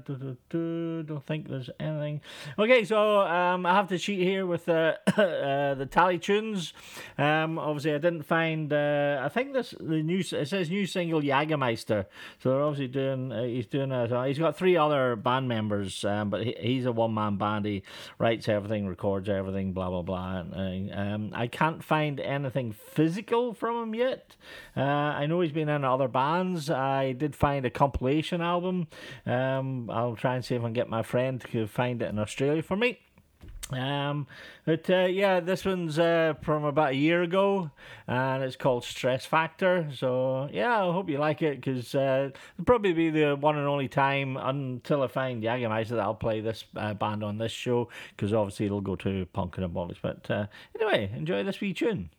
Don't think there's anything. Okay, so I have to cheat here with the tally tunes. Obviously, I didn't find. I think it says new single Jägermeister. So they're obviously doing. He's doing a. He's got 3 other band members, but he's a one-man band. He writes everything, records everything, blah blah blah. And, I can't find anything physical from him yet. I know he's been in other bands. I did find a compilation album. I'll try and see if I can get my friend to find it in Australia for me. This one's from about a year ago, and it's called Stress Factor. So yeah, I hope you like it, because it'll probably be the one and only time until I find Jägermeister that I'll play this band on this show, because obviously it'll go to Punk and Abolish. But anyway, enjoy this wee tune.